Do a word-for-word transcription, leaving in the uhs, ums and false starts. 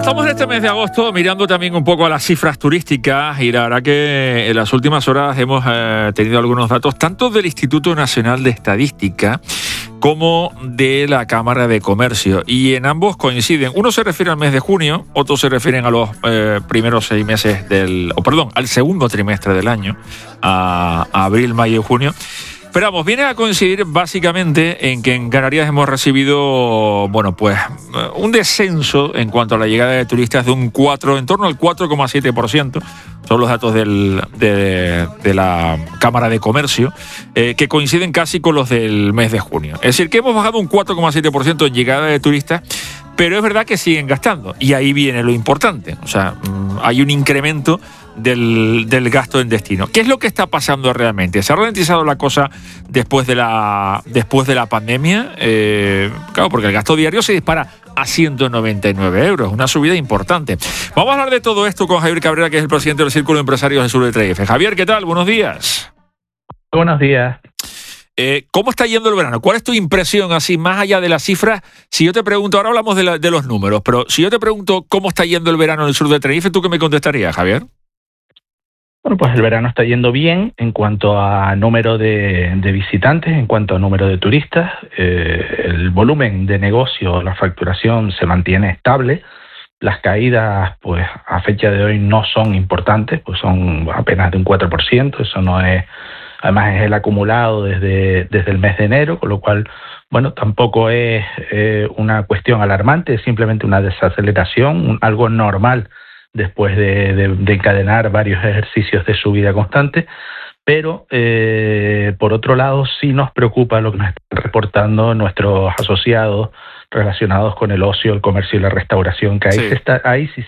estamos en este mes de agosto mirando también un poco a las cifras turísticas y la verdad que en las últimas horas hemos eh, tenido algunos datos tanto del Instituto Nacional de Estadística como de la Cámara de Comercio, y en ambos coinciden. Uno se refiere al mes de junio, otros se refieren a los eh, primeros seis meses del, o perdón, al segundo trimestre del año, a, a abril, mayo y junio. Pero vamos, viene a coincidir básicamente en que en Canarias hemos recibido, bueno, pues un descenso en cuanto a la llegada de turistas de un cuatro, en torno al cuatro coma siete por ciento. Son los datos del, de, de la Cámara de Comercio, eh, que coinciden casi con los del mes de junio. Es decir, que hemos bajado un cuatro coma siete por ciento en llegada de turistas, pero es verdad que siguen gastando. Y ahí viene lo importante. O sea, hay un incremento del, del gasto en destino. ¿Qué es lo que está pasando realmente? ¿Se ha ralentizado la cosa después de la, después de la pandemia? Eh, claro, porque el gasto diario se dispara a ciento noventa y nueve euros, una subida importante. Vamos a hablar de todo esto con Javier Cabrera, que es el presidente del Círculo de Empresarios de Sur de tres F. Javier, ¿qué tal? Buenos días. Buenos días. Eh, ¿Cómo está yendo el verano? ¿Cuál es tu impresión, así, más allá de las cifras? Si yo te pregunto, ahora hablamos de, la, de los números, pero si yo te pregunto cómo está yendo el verano en el sur de Tenerife, ¿tú qué me contestarías, Javier? Bueno, pues el verano está yendo bien en cuanto a número de, de visitantes, en cuanto a número de turistas. Eh, el volumen de negocio, la facturación se mantiene estable. Las caídas, pues a fecha de hoy no son importantes, pues son apenas de un cuatro por ciento. Eso no es, además es el acumulado desde, desde el mes de enero, con lo cual, bueno, tampoco es eh, una cuestión alarmante, es simplemente una desaceleración, un, algo normal después de, de, de encadenar varios ejercicios de subida constante. Pero, eh, por otro lado, sí nos preocupa lo que nos están reportando nuestros asociados relacionados con el ocio, el comercio y la restauración, que ahí, sí. se está, ahí sí